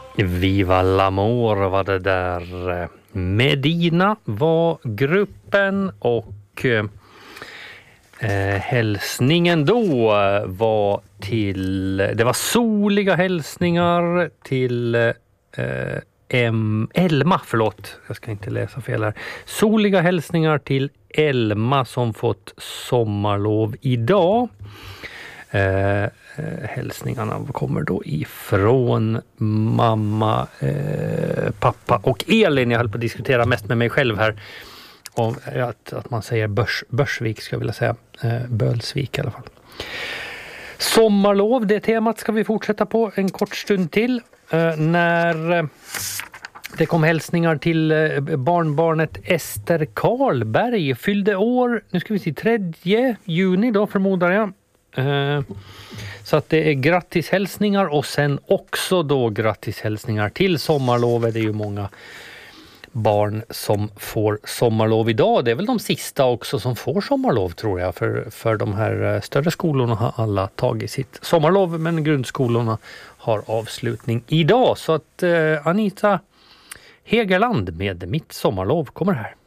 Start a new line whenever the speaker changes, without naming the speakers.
Viva l'amour var det där. Medina var gruppen och hälsningen då var till, det var soliga hälsningar till Elma, förlåt, jag ska inte läsa fel här. Soliga hälsningar till Elma som fått sommarlov idag. Hälsningarna kommer då ifrån mamma, pappa och Elin. Jag höll på att diskutera mest med mig själv här om att man säger Börsvik, ska jag vilja säga. Bölsvik i alla fall. Sommarlov, det temat ska vi fortsätta på en kort stund till. När det kom hälsningar till barnbarnet Ester Karlberg, fyllde år, nu ska vi se, 3 juni då förmodar jag. Så att det är grattishälsningar och sen också då grattishälsningar till sommarlovet. Det är ju många barn som får sommarlov idag. Det är väl de sista också som får sommarlov, tror jag. För de här större skolorna har alla tagit sitt sommarlov, men grundskolorna har avslutning idag. Så att Anita Hegerland med Mitt sommarlov kommer här.